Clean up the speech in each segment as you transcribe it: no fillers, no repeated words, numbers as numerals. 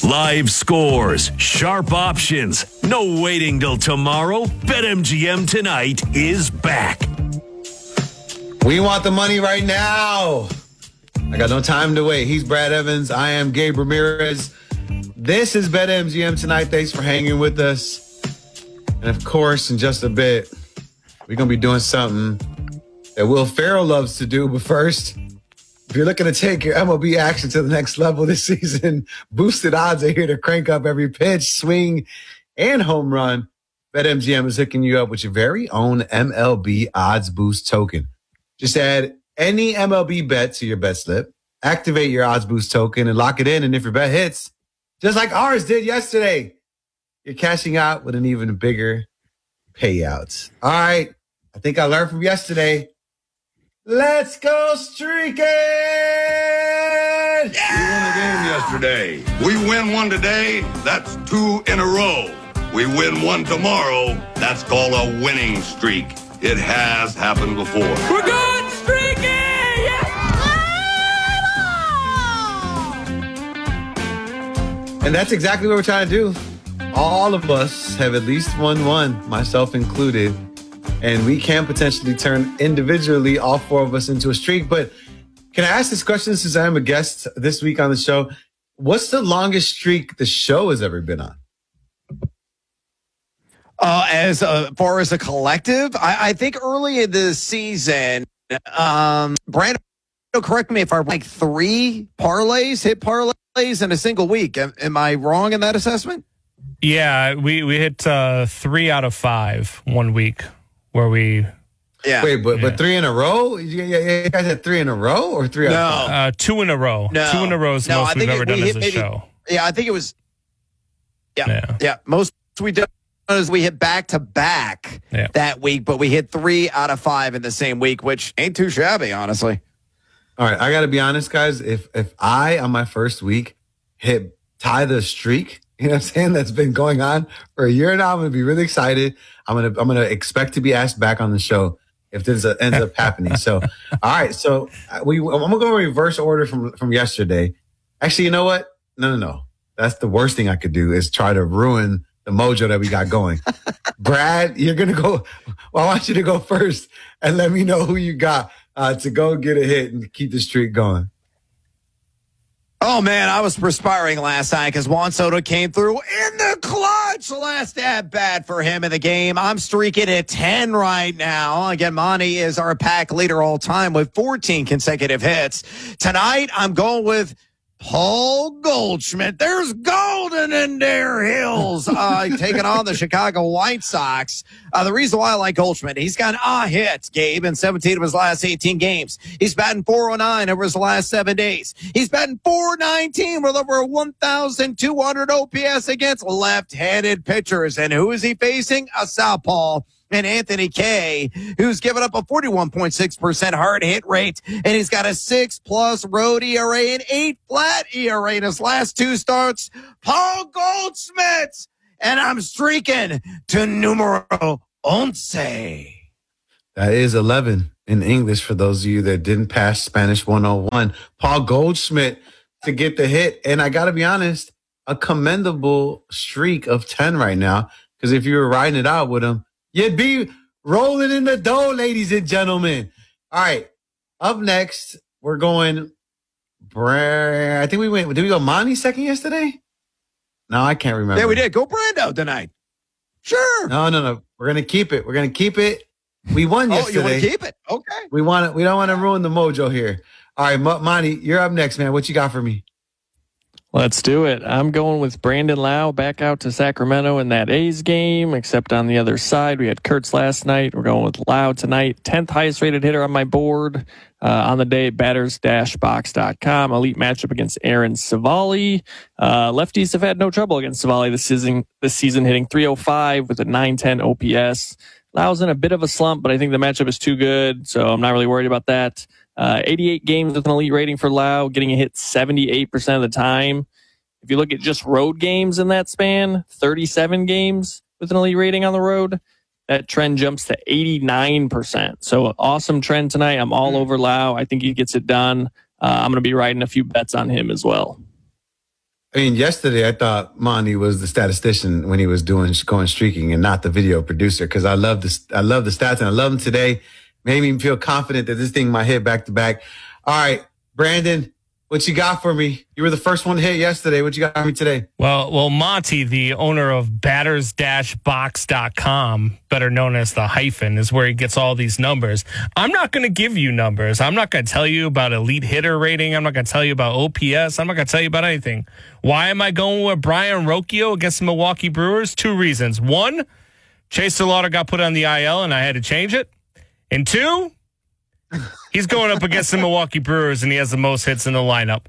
Live scores, sharp options, no waiting till tomorrow. BetMGM tonight is back. We want the money right now. I got no time to wait. He's Brad Evans. I am Gabe Ramirez. This is BetMGM tonight. Thanks for hanging with us. And of course, in just a bit, we're going to be doing something that Will Ferrell loves to do. But first, if you're looking to take your MLB action to the next level this season, boosted odds are here to crank up every pitch, swing, and home run. BetMGM is hooking you up with your very own MLB Odds Boost token. Just add any MLB bet to your bet slip, activate your Odds Boost token, and lock it in. And if your bet hits, just like ours did yesterday, you're cashing out with an even bigger payout. All right. I think I learned from yesterday. Let's go streaking! Yeah! We won a game yesterday. We win one today, that's 2 in a row. We win one tomorrow, that's called a winning streak. It has happened before. We're going streaking! And that's exactly what we're trying to do. All of us have at least won one, myself included. And we can potentially turn individually all 4 of us into a streak. But can I ask this question since I am a guest this week on the show? What's the longest streak the show has ever been on? As far as a collective, I think early in the season, Brandon, correct me if I'm like 3 hit parlays in a single week. Am I wrong in that assessment? Yeah, we hit 3 out of 5 one week. Where we but 3 in a row? You guys had 3 in a row or 3 out of 5? 2 in a row. No. 2 in a row is most we've ever done as a show. Yeah, I think it was. Yeah. Most we done is we hit back to back that week, but we hit 3 out of 5 in the same week, which ain't too shabby, honestly. All right, I got to be honest, guys. If I on my first week tie the streak, you know what I'm saying, that's been going on for a year now, I'm gonna be really excited. I'm gonna expect to be asked back on the show if this ends up happening. So, all right. So I'm gonna go in reverse order from yesterday. Actually, you know what? No. That's the worst thing I could do is try to ruin the mojo that we got going. Brad, you're gonna go. Well, I want you to go first and let me know who you got to go get a hit and keep the streak going. Oh, man, I was perspiring last night because Juan Soto came through in the clutch. Last at-bat for him in the game. I'm streaking at 10 right now. Again, Monty is our pack leader all time with 14 consecutive hits. Tonight, I'm going with Paul Goldschmidt. There's golden in their hills. Taking on the Chicago White Sox. The reason why I like Goldschmidt, he's got hits, Gabe, in 17 of his last 18 games. He's batting .409 over his last 7 days. He's batting .419 with over 1,200 OPS against left-handed pitchers. And who is he facing? A southpaw. And Anthony Kay, who's given up a 41.6% hard hit rate, and he's got a 6+ road ERA and 8 flat ERA in his last 2 starts. Paul Goldschmidt, and I'm streaking to numero 11. That is 11 in English for those of you that didn't pass Spanish 101. Paul Goldschmidt to get the hit, and I got to be honest, a commendable streak of 10 right now, because if you were riding it out with him, you'd be rolling in the dough, ladies and gentlemen. All right. Up next, we're going. I think did we go Monty second yesterday? No, I can't remember. Yeah, we did. Go Brando tonight. Sure. No. We're going to keep it. We won yesterday. You want to keep it? Okay. We don't want to ruin the mojo here. All right, Monty, you're up next, man. What you got for me? Let's do it. I'm going with Brandon Lau back out to Sacramento in that A's game, except on the other side, we had Kurtz last night. We're going with Lau tonight. 10th highest rated hitter on my board on the day, batters-box.com. Elite matchup against Aaron Savali. Lefties have had no trouble against Savali this season, hitting .305 with a .910 OPS. Lau's in a bit of a slump, but I think the matchup is too good, so I'm not really worried about that. 88 games with an elite rating for Lau, getting a hit 78% of the time. If you look at just road games in that span, 37 games with an elite rating on the road, that trend jumps to 89%. So awesome trend tonight. I'm all over Lau. I think he gets it done. I'm going to be riding a few bets on him as well. I mean, yesterday I thought Monty was the statistician when he was going streaking and not the video producer because I love the stats and I love him today. Made me feel confident that this thing might hit back to back. All right, Brandon, what you got for me? You were the first one to hit yesterday. What you got for me today? Well, Monty, the owner of batters-box.com, better known as the Hyphen, is where he gets all these numbers. I'm not going to give you numbers. I'm not going to tell you about elite hitter rating. I'm not going to tell you about OPS. I'm not going to tell you about anything. Why am I going with Brian Rocchio against the Milwaukee Brewers? 2 reasons. 1, Chase Delauder got put on the IL and I had to change it. And 2, he's going up against the Milwaukee Brewers and he has the most hits in the lineup.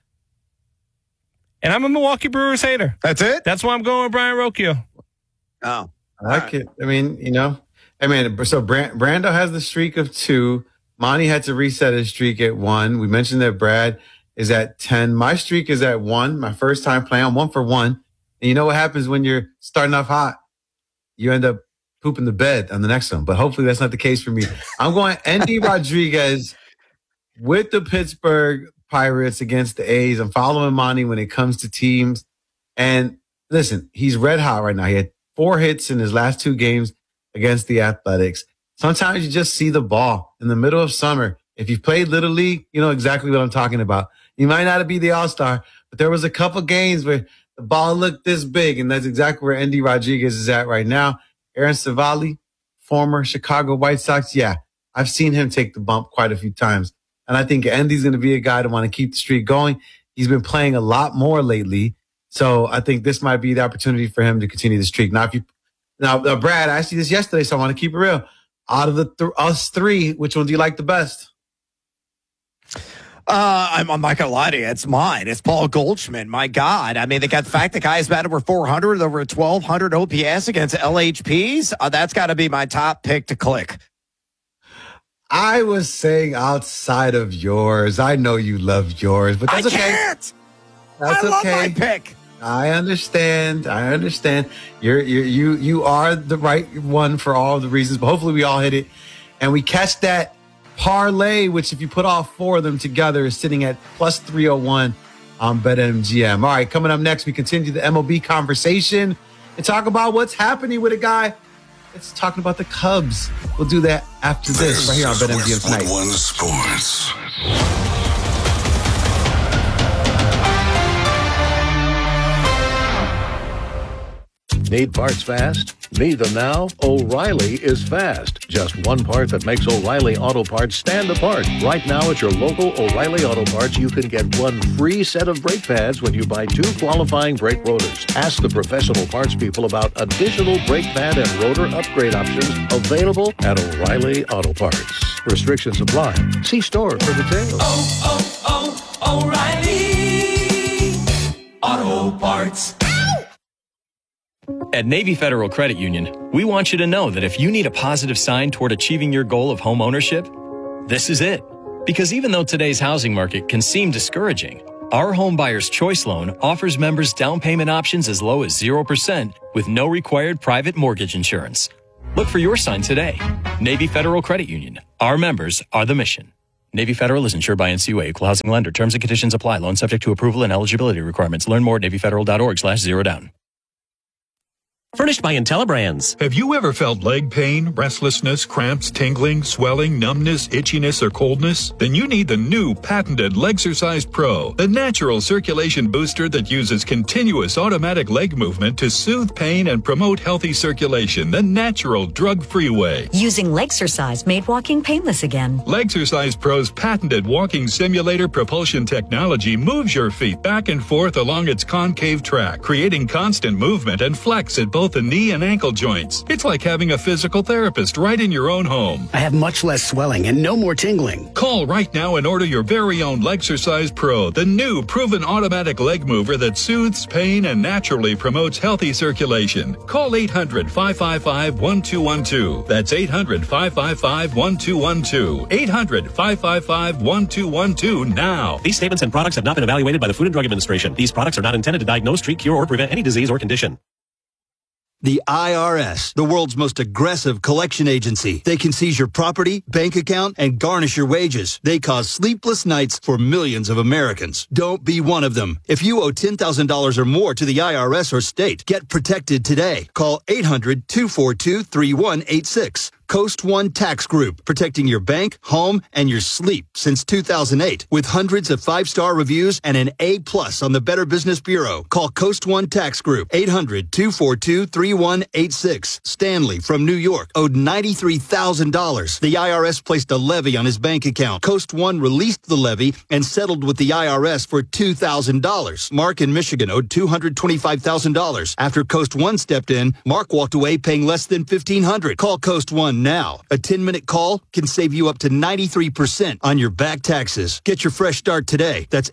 And I'm a Milwaukee Brewers hater. That's it? That's why I'm going with Brian Rocchio. Oh. I like it. I mean, so Brando has the streak of 2. Monty had to reset his streak at 1. We mentioned that Brad is at 10. My streak is at 1. My first time playing. I'm 1 for 1. And you know what happens when you're starting off hot? You end up pooping the bed on the next one. But hopefully that's not the case for me. I'm going Endy Rodriguez with the Pittsburgh Pirates against the A's. I'm following Monty when it comes to teams. And listen, he's red hot right now. He had 4 hits in his last 2 games against the Athletics. Sometimes you just see the ball in the middle of summer. If you've played Little League, you know exactly what I'm talking about. You might not be the all-star, but there was a couple games where the ball looked this big, and that's exactly where Endy Rodriguez is at right now. Aaron Savali, former Chicago White Sox. Yeah, I've seen him take the bump quite a few times. And I think Endy's going to be a guy to want to keep the streak going. He's been playing a lot more lately. So I think this might be the opportunity for him to continue the streak. Now, Brad, I asked you this yesterday, so I want to keep it real. Out of us 3, which one do you like the best? I'm not going to lie to you. It's mine. It's Paul Goldschmidt. My God. I mean, the fact the guy's batted over 400, over 1,200 OPS against LHPs, that's got to be my top pick to click. I was saying outside of yours. I know you love yours, but that's okay. Can't. That's I love okay. my pick. I understand. You are the right one for all the reasons, but hopefully we all hit it and we catch that parlay, which if you put all 4 of them together is sitting at plus 301 on BetMGM. All right, coming up next, we continue the MLB conversation and talk about what's happening with a guy. It's talking about the Cubs. We'll do that after this right here on BetMGM tonight. One Sports. Need parts fast? Need them now? O'Reilly is fast. Just one part that makes O'Reilly Auto Parts stand apart. Right now at your local O'Reilly Auto Parts, you can get 1 free set of brake pads when you buy 2 qualifying brake rotors. Ask the professional parts people about additional brake pad and rotor upgrade options available at O'Reilly Auto Parts. Restrictions apply. See store for details. O'Reilly Auto Parts. At Navy Federal Credit Union, we want you to know that if you need a positive sign toward achieving your goal of home ownership, this is it. Because even though today's housing market can seem discouraging, our Home Buyer's Choice Loan offers members down payment options as low as 0% with no required private mortgage insurance. Look for your sign today. Navy Federal Credit Union. Our members are the mission. Navy Federal is insured by NCUA, Equal Housing Lender. Terms and conditions apply. Loan subject to approval and eligibility requirements. Learn more at NavyFederal.org/0down. Furnished by IntelliBrands. Have you ever felt leg pain, restlessness, cramps, tingling, swelling, numbness, itchiness, or coldness? Then you need the new patented Legsercise Pro, the natural circulation booster that uses continuous automatic leg movement to soothe pain and promote healthy circulation the natural, drug-free way. Using Legsercise made walking painless again. Legsercise Pro's patented walking simulator propulsion technology moves your feet back and forth along its concave track, creating constant movement and flex at both the knee and ankle joints. It's like having a physical therapist right in your own home. I have much less swelling and no more tingling. Call right now and order your very own Legsercise Pro, the new proven automatic leg mover that soothes pain and naturally promotes healthy circulation. Call 800-555-1212. That's 800-555-1212. 800-555-1212 now. These statements and products have not been evaluated by the Food and Drug Administration. These products are not intended to diagnose, treat, cure, or prevent any disease or condition. The IRS, the world's most aggressive collection agency. They can seize your property, bank account, and garnish your wages. They cause sleepless nights for millions of Americans. Don't be one of them. If you owe $10,000 or more to the IRS or state, get protected today. Call 800-242-3186. Coast One Tax Group, protecting your bank, home, and your sleep since 2008. With hundreds of 5-star reviews and an A+ on the Better Business Bureau. Call Coast One Tax Group, 800-242-3186. Stanley from New York owed $93,000. The IRS placed a levy on his bank account. Coast One released the levy and settled with the IRS for $2,000. Mark in Michigan owed $225,000. After Coast One stepped in, Mark walked away paying less than $1,500. Call Coast One now. A 10-minute call can save you up to 93% on your back taxes. Get your fresh start today. That's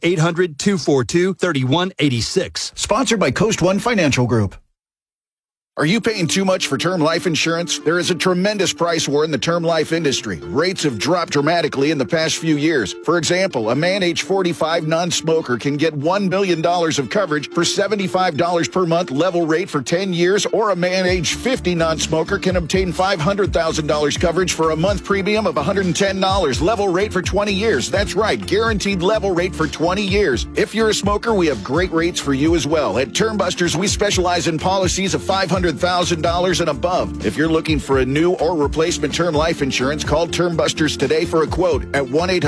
800-242-3186. Sponsored by Coast One Financial Group. Are you paying too much for term life insurance? There is a tremendous price war in the term life industry. Rates have dropped dramatically in the past few years. For example, a man age 45 non-smoker can get $1 million of coverage for $75 per month level rate for 10 years, or a man age 50 non-smoker can obtain $500,000 coverage for a month premium of $110 level rate for 20 years. That's right, guaranteed level rate for 20 years. If you're a smoker, we have great rates for you as well. At Term Busters, we specialize in policies of $500,000 and above. If you're looking for a new or replacement term life insurance, call Term Busters today for a quote at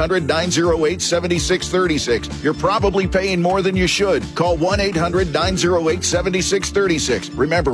1-800-908-7636. You're probably paying more than you should. Call 1-800-908-7636. Remember,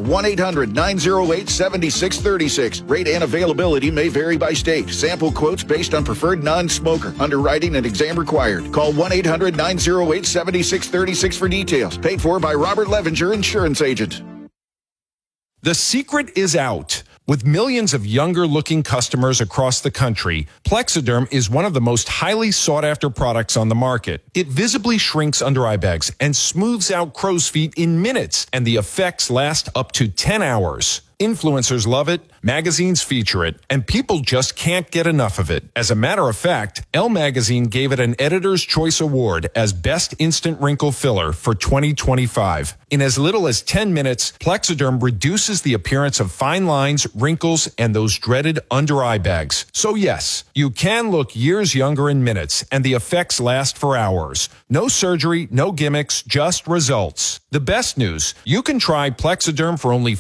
1-800-908-7636. Rate and availability may vary by state. Sample quotes based on preferred non-smoker. Underwriting and exam required. Call 1-800-908-7636 for details. Paid for by Robert Levenger, Insurance Agent. The secret is out. With millions of younger-looking customers across the country, Plexiderm is one of the most highly sought-after products on the market. It visibly shrinks under-eye bags and smooths out crow's feet in minutes, and the effects last up to 10 hours. Influencers love it, magazines feature it, and people just can't get enough of it. As a matter of fact, Elle Magazine gave it an Editor's Choice Award as Best Instant Wrinkle Filler for 2025. In as little as 10 minutes, Plexiderm reduces the appearance of fine lines, wrinkles, and those dreaded under-eye bags. So yes, you can look years younger in minutes, and the effects last for hours. No surgery, no gimmicks, just results. The best news, you can try Plexiderm for only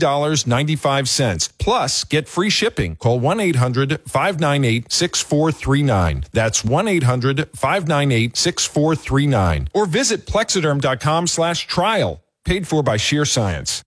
$14.95. Plus, get free shipping. Call 1-800-598-6439. That's 1-800-598-6439. Or visit Plexiderm.com/trial. Paid for by Sheer Science.